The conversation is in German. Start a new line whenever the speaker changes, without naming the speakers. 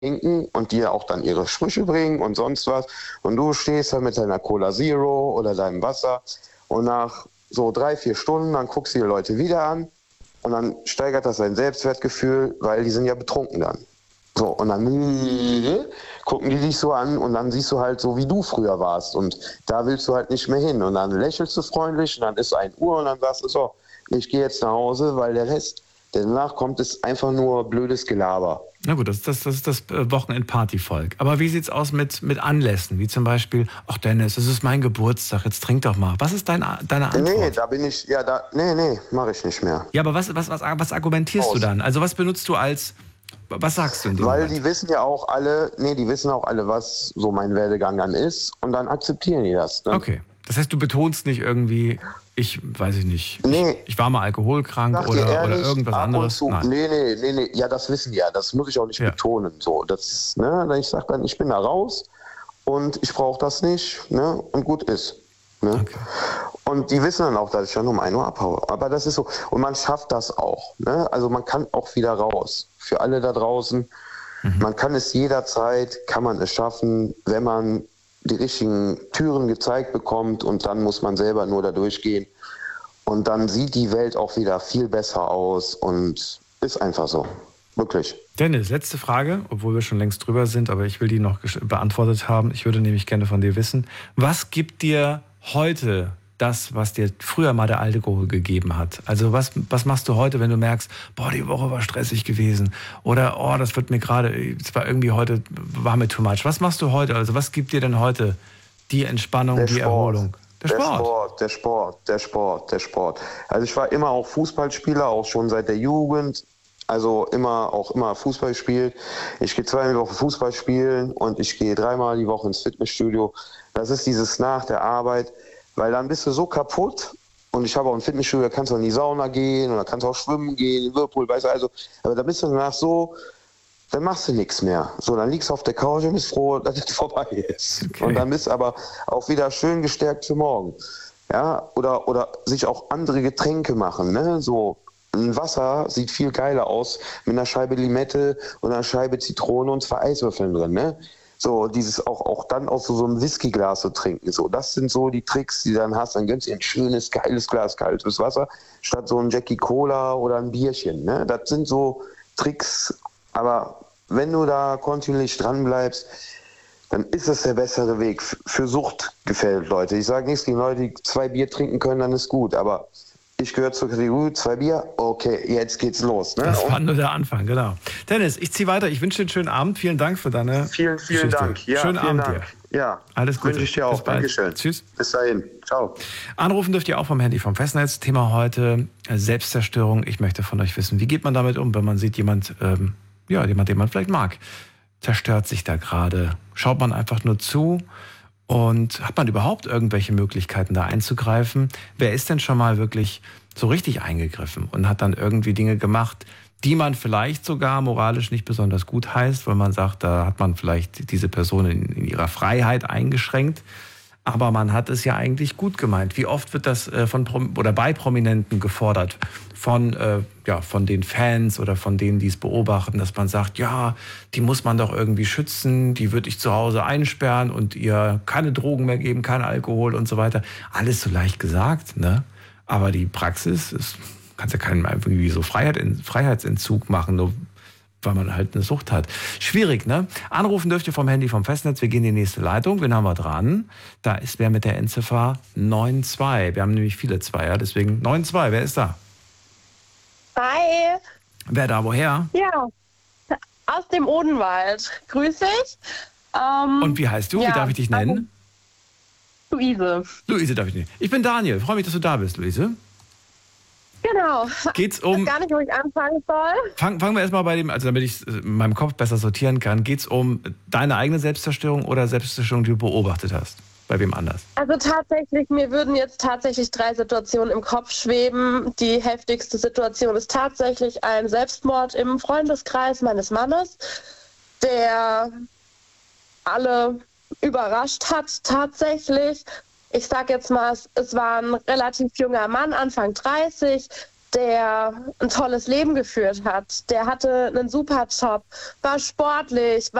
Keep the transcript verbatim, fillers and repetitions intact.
trinken und dir auch dann ihre Sprüche bringen und sonst was. Und du stehst da mit deiner Cola Zero oder deinem Wasser und nach so drei, vier Stunden, dann guckst du die Leute wieder an und dann steigert das dein Selbstwertgefühl, weil die sind ja betrunken dann. So, und dann äh, gucken die dich so an und dann siehst du halt so, wie du früher warst und da willst du halt nicht mehr hin und dann lächelst du freundlich und dann ist ein Uhr und dann sagst du so, ich gehe jetzt nach Hause, weil der Rest, der danach kommt, ist einfach nur blödes Gelaber.
Na gut, das, das, das ist das Wochenend-Party-Volk. Aber wie sieht's aus mit, mit Anlässen, wie zum Beispiel, ach Dennis, es ist mein Geburtstag, jetzt trink doch mal. Was ist dein, deine Antwort?
Nee, da bin ich, ja, da, nee, nee, mache ich nicht mehr.
Ja, aber was, was, was, was argumentierst Aus. du dann? Also was benutzt du als, was sagst du in dem
Weil
Moment?
die wissen ja auch alle, nee, die wissen auch alle, was so mein Werdegang dann ist und dann akzeptieren die das. Ne?
Okay, das heißt, du betonst nicht irgendwie, ich weiß ich nicht,
nee.
ich, ich war mal alkoholkrank
Sag
oder,
ehrlich,
oder irgendwas anderes.
Zu,
Nein.
Nee, nee, nee, nee, ja, das wissen die ja, das muss ich auch nicht
ja.
betonen. So, das, ne, ich sag dann, ich bin da raus und ich brauche das nicht, ne, und gut ist. Ne?
Okay.
Und die wissen dann auch, dass ich dann um ein Uhr abhaue. Aber das ist so. Und man schafft das auch. Ne? Also man kann auch wieder raus. Für alle da draußen. Mhm. Man kann es jederzeit, kann man es schaffen, wenn man die richtigen Türen gezeigt bekommt und dann muss man selber nur da durchgehen. Und dann sieht die Welt auch wieder viel besser aus und ist einfach so. Wirklich.
Dennis, letzte Frage, obwohl wir schon längst drüber sind, aber ich will die noch beantwortet haben. Ich würde nämlich gerne von dir wissen, was gibt dir heute das, was dir früher mal der Alkohol gegeben hat? Also was, was machst du heute, wenn du merkst, boah, die Woche war stressig gewesen oder oh, das wird mir gerade, es war irgendwie heute, war mir too much. Was machst du heute? Also was gibt dir denn heute die Entspannung,
der
die
Sport.
Erholung?
Der, der Sport. Sport, der Sport, der Sport, der Sport. Also ich war immer auch Fußballspieler, auch schon seit der Jugend. Also immer auch immer Fußball gespielt. Ich gehe zweimal die Woche Fußball spielen und ich gehe dreimal die Woche ins Fitnessstudio. Das ist dieses nach der Arbeit, weil dann bist du so kaputt. Und ich habe auch ein Fitnessstudio, da kannst du in die Sauna gehen oder kannst auch schwimmen gehen, in Whirlpool, weißt du, also, aber da bist du danach so, dann machst du nichts mehr. So, dann liegst du auf der Couch und bist froh, dass es vorbei ist. Okay. Und dann bist du aber auch wieder schön gestärkt für morgen. Ja, oder, oder sich auch andere Getränke machen, ne, so. Ein Wasser sieht viel geiler aus mit einer Scheibe Limette und einer Scheibe Zitrone und zwei Eiswürfeln drin, ne? So, dieses auch, auch dann aus so, so einem Whiskyglas zu trinken, so. Das sind so die Tricks, die du dann hast. Dann gönnst du dir ein schönes, geiles Glas kaltes Wasser, statt so ein Jackie Cola oder ein Bierchen, ne? Das sind so Tricks, aber wenn du da kontinuierlich dran bleibst, dann ist das der bessere Weg. Für Sucht gefällt, Leute. Ich sage nichts gegen Leute, die zwei Bier trinken können, dann ist gut, aber ich gehöre zur Kategorie, zwei Bier, okay, jetzt geht's los. Ne?
Das war nur der Anfang, genau. Dennis, ich ziehe weiter. Ich wünsche dir einen schönen Abend. Vielen Dank für deine
Vielen, vielen
Geschichte.
Dank. Ja,
schönen
vielen
Abend
Dank.
dir.
Ja,
alles Gute.
Wünsche ich dir auch. Dankeschön.
Tschüss.
Bis dahin. Ciao.
Anrufen dürft ihr auch vom Handy vom Festnetz. Thema heute Selbstzerstörung. Ich möchte von euch wissen, wie geht man damit um, wenn man sieht, jemand, ähm, ja, jemand, den man vielleicht mag, zerstört sich da gerade. Schaut man einfach nur zu? Und hat man überhaupt irgendwelche Möglichkeiten, da einzugreifen? Wer ist denn schon mal wirklich so richtig eingegriffen und hat dann irgendwie Dinge gemacht, die man vielleicht sogar moralisch nicht besonders gut heißt, weil man sagt, da hat man vielleicht diese Person in, in ihrer Freiheit eingeschränkt. Aber man hat es ja eigentlich gut gemeint. Wie oft wird das äh, von Prom- oder bei Prominenten gefordert von äh, ja von den Fans oder von denen, die es beobachten, dass man sagt, ja, die muss man doch irgendwie schützen, die würde ich zu Hause einsperren und ihr keine Drogen mehr geben, kein Alkohol und so weiter. Alles so leicht gesagt, ne? Aber die Praxis ist, kannst ja keinem irgendwie so Freiheit, Freiheitsentzug machen, nur weil man halt eine Sucht hat. Schwierig, ne? Anrufen dürft ihr vom Handy vom Festnetz. Wir gehen in die nächste Leitung. Wen haben wir dran? Da ist wer mit der Endziffer neun zwei. Wir haben nämlich viele Zweier, deswegen neun zwei. Wer ist da?
Hi.
Wer da, woher?
Ja, aus dem Odenwald. Grüß dich. Ähm,
Und wie heißt du?
Ja,
wie darf ich dich nennen?
Luise.
Luise darf ich nennen. Ich bin Daniel. Freue mich, dass du da bist, Luise.
Genau.
Geht's
Ich
um...
weiß gar nicht, wo ich anfangen soll.
Fang, fangen wir erstmal bei dem, also damit ich es in meinem Kopf besser sortieren kann. Geht's um deine eigene Selbstzerstörung oder Selbstzerstörung, die du beobachtet hast? Bei wem anders?
Also tatsächlich, mir würden jetzt tatsächlich drei Situationen im Kopf schweben. Die heftigste Situation ist tatsächlich ein Selbstmord im Freundeskreis meines Mannes, der alle überrascht hat tatsächlich. Ich sag jetzt mal, es war ein relativ junger Mann, Anfang dreißig, der ein tolles Leben geführt hat. Der hatte einen super Job, war sportlich,